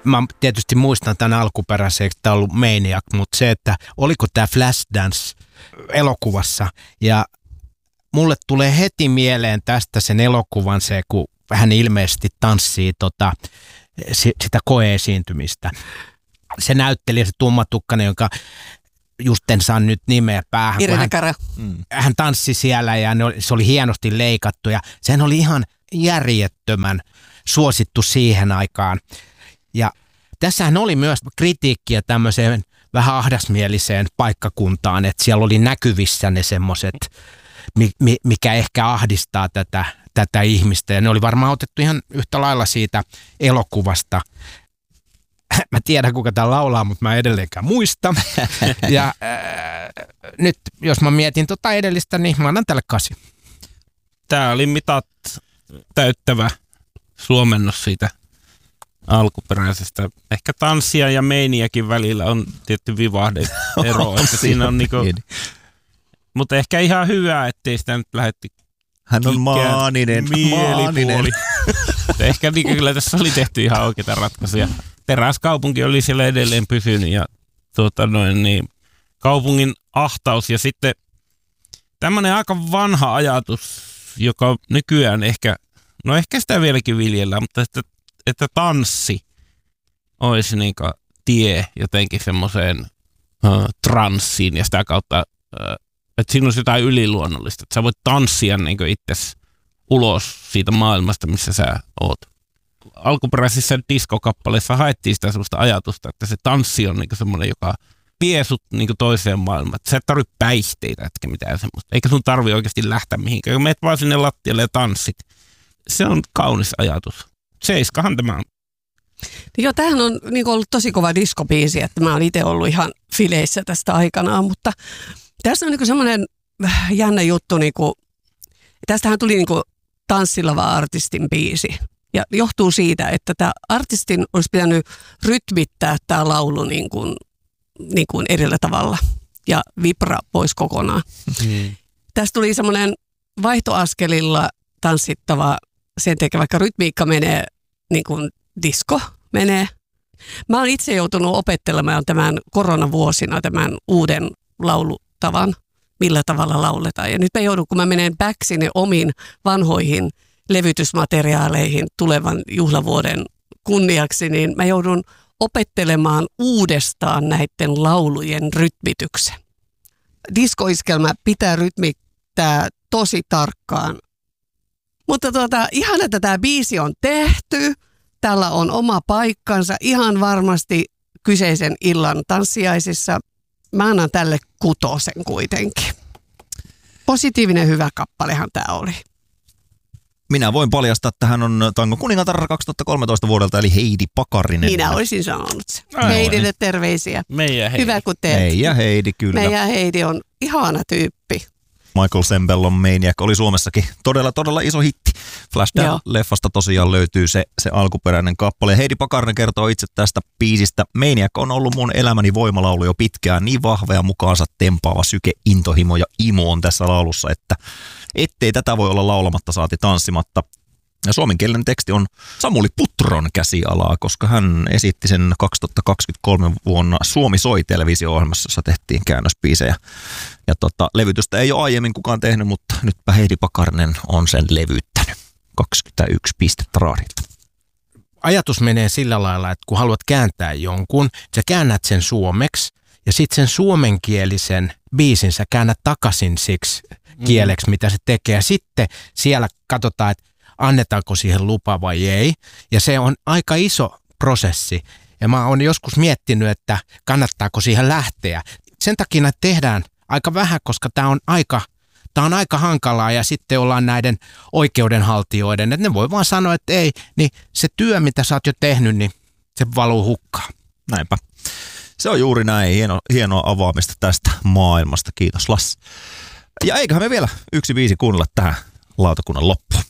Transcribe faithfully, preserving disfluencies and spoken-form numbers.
mä tietysti muistan tämän alkuperäiseksi, että tämä on ollut Maniac, mutta se, että oliko tämä Flashdance elokuvassa, ja mulle tulee heti mieleen tästä sen elokuvan se, kun hän ilmeisesti tanssii tota, sitä koe-esiintymistä. Se näyttelijä, se tummatukkainen, jonka just en saa nyt nimeä päähän. Irene hän, Cara. hän tanssi siellä ja ne oli, se oli hienosti leikattu ja sehän oli ihan järjettömän suosittu siihen aikaan. Ja tässähän oli myös kritiikkiä tämmöiseen vähän ahdasmieliseen paikkakuntaan, että siellä oli näkyvissä ne semmoiset, mikä ehkä ahdistaa tätä, tätä ihmistä. Ja ne oli varmaan otettu ihan yhtä lailla siitä elokuvasta. Mä tiedän, kuka tää laulaa, mutta mä edelleenkään muista. Ja äh, nyt, jos mä mietin tota edellistä, niin mä annan tälle kasi. Tää oli mitat täyttävä suomennos siitä alkuperäisestä. Ehkä tanssia ja Maniacin välillä on tietty vivahde ero. Että siinä on niinku, mutta ehkä ihan hyvä, ettei sitä nyt lähdetty hän on maaninen. Mielipuoli. Ehkä niin, kyllä tässä oli tehty ihan oikeita ratkaisuja. Teräskaupunki oli siellä edelleen pysynyt ja tuota noin, niin, kaupungin ahtaus ja sitten tämmöinen aika vanha ajatus, joka nykyään ehkä, no ehkä sitä vieläkin viljellään, mutta että, että tanssi olisi niin kuin tie jotenkin semmoiseen uh, transsiin ja sitä kautta, uh, että siinä olisi jotain yliluonnollista, että sä voit tanssia niin kuin itsesi ulos siitä maailmasta, missä sä oot. Alkuperäisissä diskokappaleissa haettiin sitä sellaista ajatusta, että se tanssi on niinku semmoinen, joka vie sut niinku toiseen maailmaan. Että sä et tarvitse päihteitä, etkä mitään semmoista. Eikä sun tarvitse oikeasti lähteä mihinkään. Meet vaan sinne lattialle ja tanssit. Se on kaunis ajatus. Seiskahan tämä on. Joo, tämähän on niinku ollut tosi kova diskobiisi, että mä oon itse ollut ihan fileissä tästä aikanaan, mutta tässä on niinku semmoinen jännä juttu, niinku, tästähän tuli niinku tanssilava-artistin biisi. Ja johtuu siitä, että tämä artistin olisi pitänyt rytmittää tämä laulu niin kuin, niin kuin erillä tavalla ja vibra pois kokonaan. Mm. Tästä tuli semmoinen vaihtoaskelilla tanssittava, sen takia vaikka rytmiikka menee niin kuin disco menee. Mä oon itse joutunut opettelemaan tämän koronavuosina tämän uuden laulutavan, millä tavalla lauletaan. Ja nyt mä joudun, kun mä menen back sinne omiin vanhoihin levytysmateriaaleihin tulevan juhlavuoden kunniaksi, niin mä joudun opettelemaan uudestaan näiden laulujen rytmityksen. Diskoiskelma pitää rytmittää tosi tarkkaan. Mutta tuota, ihana, että tämä biisi on tehty. Tällä on oma paikkansa ihan varmasti kyseisen illan tanssiaisissa. Mä annan tälle kutosen kuitenkin. Positiivinen hyvä kappalehan tämä oli. Minä voin paljastaa, että hän on Tangon kuningatar kaksituhattakolmetoista vuodelta, eli Heidi Pakarinen. Minä olisin sanonut se. Heidille terveisiä. Meidän Heidi. Hyvä kun teet. Meidän Heidi, kyllä. Meidän Heidi on ihana tyyppi. Michael Sembellon Maniac oli Suomessakin todella, todella iso hitti. Flashdance-leffasta tosiaan löytyy se, se alkuperäinen kappale. Heidi Pakarinen kertoo itse tästä biisistä. Maniac on ollut mun elämäni voimalaulu jo pitkään. Niin vahva ja mukaansa tempaava syke, intohimo ja imu on tässä laulussa, että ettei tätä voi olla laulamatta saati tanssimatta. Ja suomenkielinen teksti on Samuli Putron käsialaa, koska hän esitti sen kaksituhattakaksikymmentäkolme vuonna Suomi soi -televisio-ohjelmassa, jossa tehtiin käännösbiisejä. Ja tota, levytystä ei ole aiemmin kukaan tehnyt, mutta nytpä Heidi Pakarinen on sen levyttänyt. kaksikymmentäyksi pistettä raadilta. Ajatus menee sillä lailla, että kun haluat kääntää jonkun, sä käännät sen suomeksi ja sitten sen suomenkielisen biisin sä käännät takaisin siksi kieleksi, mm. mitä se tekee. Ja sitten siellä katsotaan, että annetaanko siihen lupa vai ei. Ja se on aika iso prosessi. Ja mä oon joskus miettinyt, että kannattaako siihen lähteä. Sen takia näitä tehdään aika vähän, koska tää on aika, tää on aika hankalaa ja sitten ollaan näiden oikeudenhaltijoiden, että ne voi vaan sanoa, että ei, niin se työ, mitä sä oot jo tehnyt, niin se valuu hukkaan. Näinpä. Se on juuri näin. Hieno, hienoa avaamista tästä maailmasta. Kiitos Lassi. Ja eiköhän me vielä yksi biisi kuunnella tähän lautakunnan loppuun.